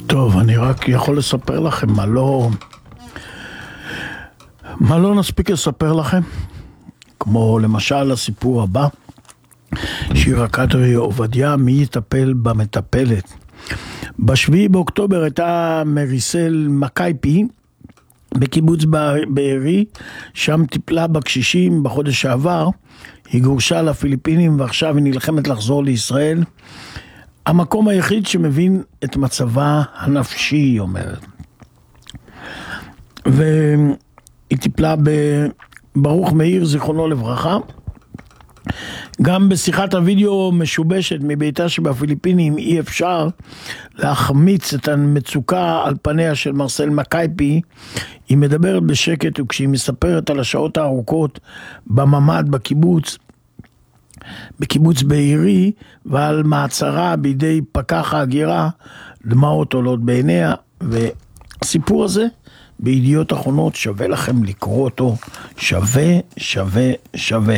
טוב, אני רק יכול לספר לכם מה לא נספיק לספר לכם, כמו למשל הסיפור הבא, שירה קטרי עובדיה, מי יטפל במטפלת. ב7 באוקטובר הייתה מריסל מקייפי בקיבוץ בארי, שם טיפלה בקשישים בחודש שעבר, היא גורשה לפיליפינים ועכשיו היא נלחמת לחזור לישראל. המקום היחיד שמבין את מצבה הנפשי, היא אומרת. והיא טיפלה בברוך מאיר, זיכרונו לברכה. גם בשיחת הוידאו משובשת מביתה שבפיליפינים אי אפשר להחמיץ את המצוקה על פניה של מרסל מקייפי. היא מדברת בשקט, וכשהיא מספרת על השעות הארוכות בממד בקיבוץ בארי ועל מעצרה בידי פקח ההגירה, דמעות עולות בעיניה. והסיפור הזה בידיעות אחרונות, שווה לכם לקרוא אותו, שווה.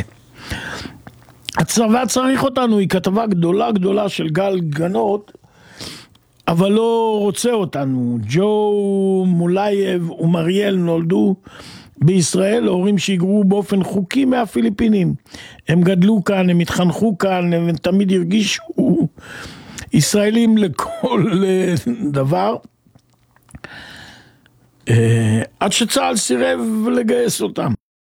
הצבא צריך אותנו, היא כתבה גדולה של גל גנות, אבל לא רוצה אותנו. ג'ו מולייב ומריאל נולדו בישראל, הורים שהיגרו באופן חוקי מהפיליפינים. הם גדלו כאן, הם התחנכו כאן, הם תמיד הרגישו ישראלים לכל דבר, עד שצה"ל סירב לגייס אותם.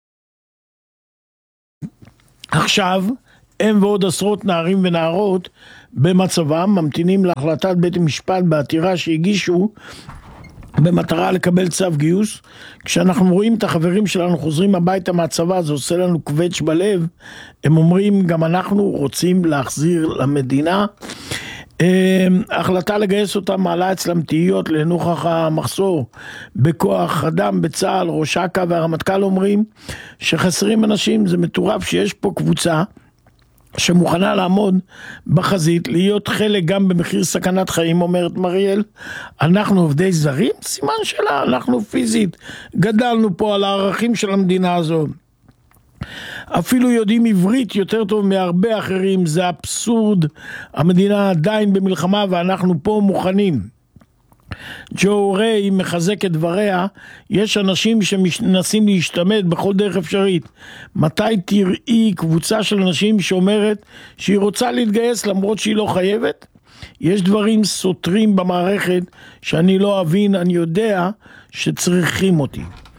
עכשיו הם ועוד עשרות נערים ונערות במצבם ממתינים להחלטת בית המשפט בעתירה שהגישו במטרה לקבל צו גיוס. כשאנחנו רואים את החברים שלנו חוזרים הביתה מהצבא, זה עושה לנו קווץ' בלב. הם אומרים, גם אנחנו רוצים להחזיר למדינה. החלטה לגייס אותם מעלה אצלם תהיות לנוכח המחסור בכוח אדם בצה"ל. ראש אכ"א והרמטכ"ל אומרים שחסרים אנשים. זה מטורף שיש פה קבוצה שמוכנה לעמוד בחזית, להיות חלק גם במחיר סכנת חיים, אומרת מריאל. אנחנו עובדי זרים? סימן שלה, אנחנו פיזית גדלנו פה על הערכים של המדינה הזו, אפילו יודעים עברית יותר טוב מהרבה אחרים. זה אבסורד, המדינה עדיין במלחמה ואנחנו פה מוכנים. ג'ו ריי מחזק את דבריה, יש אנשים שמנסים להשתמט בכל דרך אפשרית. מתי תראי קבוצה של אנשים שאומרת שהיא רוצה להתגייס למרות שהיא לא חייבת? יש דברים סותרים במערכת שאני לא אבין, אני יודע שצריכים אותי.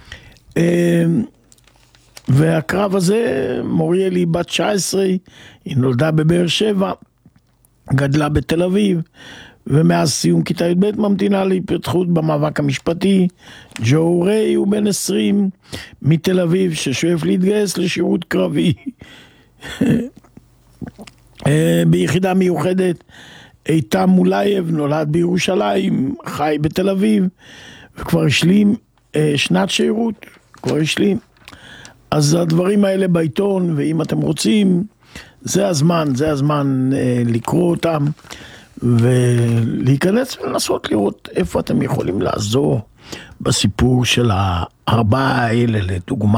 והקרב הזה, מוריאל היא בת 19, היא נולדה בבאר שבע, גדלה בתל אביב, ומאז סיום כיתה י"ב ממתינה להתפתחות במאבק המשפטי. ג'ו ריי הוא בן 20 מתל אביב ששואף להתגייס לשירות קרבי ביחידה מיוחדת. איתם מולייב נולד בירושלים, חי בתל אביב וכבר השלים שנת שירות, כבר השלים. אז הדברים האלה בעיתון, ואם אתם רוצים, זה הזמן לקרוא אותם ולהיכנס ולנסות לראות איפה אתם יכולים לעזור בסיפור של הארבעה האלה לדוגמה.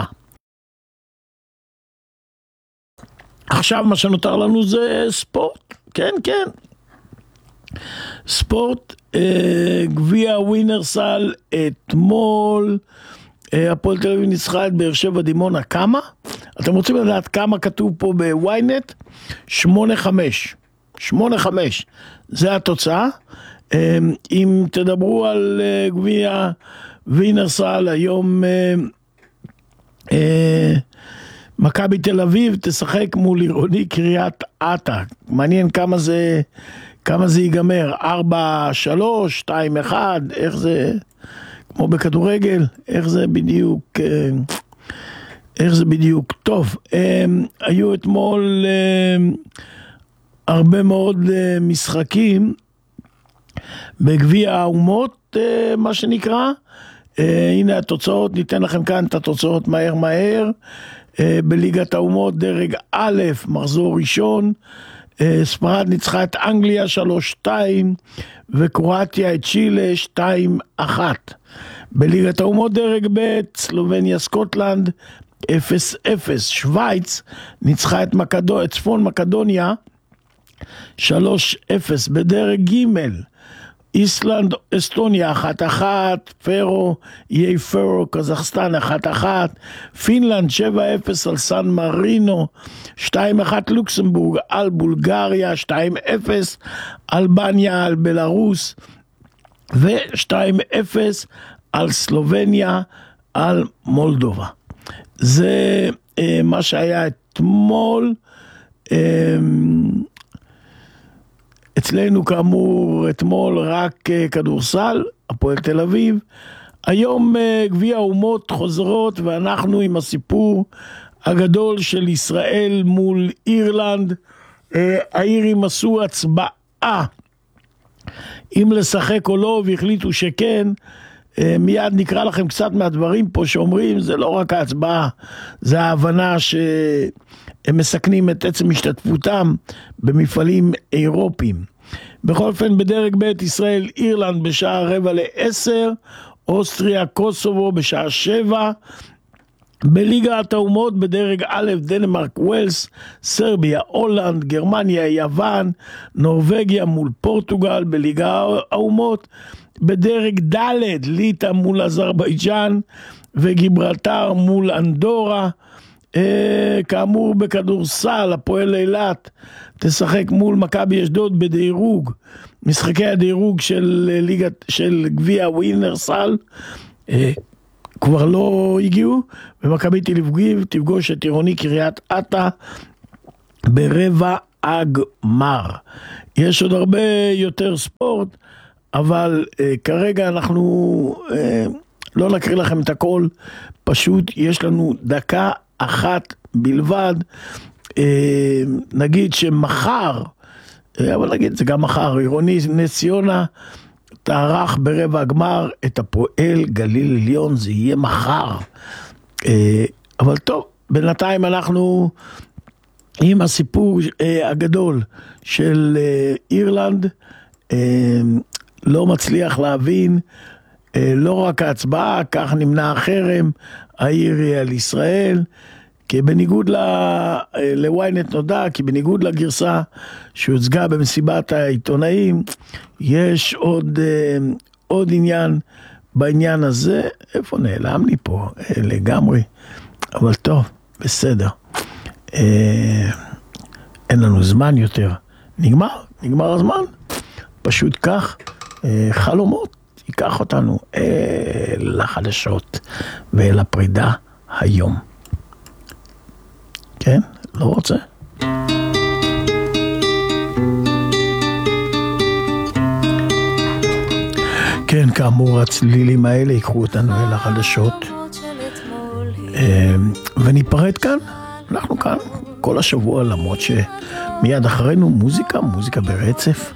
עכשיו מה שנותר לנו זה ספורט, כן. ספורט, גביע ווינרסל אתמול, הפועל תל אביב ניצחה את באר שבע דימונה. כמה? אתם רוצים לדעת כמה כתוב פה בוויינט? 8-5. זה התוצאה. אם תדברו על גביע ווינרסל, היום מכבי תל אביב תשחק מול עירוני קריית אתא. מעניין כמה זה ייגמר. 4-3, 2-1, איך זה, כמו בכדורגל, איך זה בדיוק. טוב, היו אתמול הרבה מאוד משחקים בגביע האומות, מה שנקרא. הנה התוצאות, ניתן לכם כאן את התוצאות מהר. בליגת האומות דרג א', מחזור ראשון, ספרד ניצחה את אנגליה 3-2 וקרואטיה את צ'ילה 2-1. בליגת האומות דרג ב', סלובניה סקוטלנד 0-0. שוויץ ניצחה את צפון מקדוניה 3-0. בדרג ג', איסלנד, אסטוניה 1-1, פרו, איי פרו, קזחסטן 1-1, פינלנד 7-0 על סן מרינו, 2-1 לוקסמבורג על בולגריה, 2-0 אלבניה על בלרוס, ו-2-0 על סלובניה על מולדובה. זה מה שהיה אתמול. אצלנו כאמור אתמול רק כדורסל, הפועל תל אביב. היום גביע האומות חוזרות, ואנחנו עם הסיפור הגדול של ישראל מול אירלנד. האירים עשו הצבעה אם לשחק או לא, והחליטו שכן. מיד נקרא לכם קצת מהדברים פה שאומרים, זה לא רק ההצבעה, זה ההבנה שהם מסכנים את עצם השתתפותם במפעלים אירופיים. בכל אופן, בדרג ב' ישראל אירלנד בשעה 9:45, אוסטריה קוסובו בשעה 7, בליגת האומות בדרג א' דנמרק ווילס, סרביה הולנד, גרמניה יוון, נורווגיה מול פורטוגל. בליגה האומות בדרג ד' ליטא מול אזרבייג'אן וגיברלטר מול אנדורה. כאמור בכדורסל הפועל אילת תשחק מול מכבי אשדוד בדירוג, משחקי הדירוג של גביע ווינרסל כבר לא הגיעו, ומכבי תל אביב תפגוש את עירוני קריית אתא ברבע הגמר. יש עוד הרבה יותר ספורט, אבל כרגע אנחנו לא נקריא לכם את הכל, פשוט יש לנו דקה אחת בלבד. נגיד שמחר, אבל נגיד זה גם מחר, עירוני נס ציונה תערך ברבע הגמר את הפועל גליל עליון, זה יהיה מחר. אבל טוב, בינתיים אנחנו עם הסיפור הגדול של אירלנד. לא מצליח להבין, לא רק ההצבעה, כך נמנע החרם האירי על ישראל, כי בניגוד לוויינט נודע, כי בניגוד לגרסה שהוצגה במסיבת העיתונאים, יש עוד עניין בעניין הזה. איפה נעלם לי פה לגמרי, אבל טוב, בסדר. אין לנו זמן יותר, נגמר הזמן, פשוט כך. חלומות ייקח אותנו אל החדשות ואל הפרידה היום. כן? לא רוצה? כן, כאמור הצלילים האלה ייקחו אותנו אל החדשות, וניפרד כאן. אנחנו כאן כל השבוע, למרות שמיד אחרינו מוזיקה ברצף.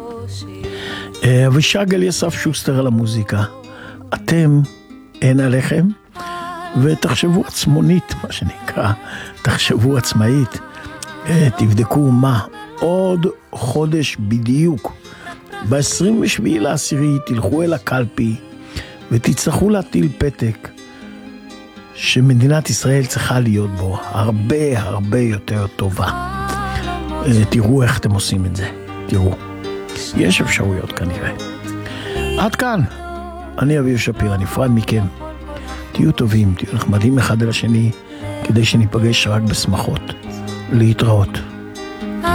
אבישג אליסף שוסטר על המוזיקה. אתם, אין עליכם, ותחשבו עצמונית, מה שנקרא, תחשבו עצמאית, תבדקו מה, עוד חודש בדיוק, ב-27/10 תלכו אל הקלפי, ותצטרכו להטיל פתק, שמדינת ישראל צריכה להיות בו הרבה יותר טובה. תראו איך אתם עושים את זה, תראו. יש אפשרויות כנראה. עד כאן, אני אביב שפיר, נפרד מכם. תהיו טובים, תהיו נחמדים אחד אל השני, כדי שניפגש רק בשמחות. להתראות.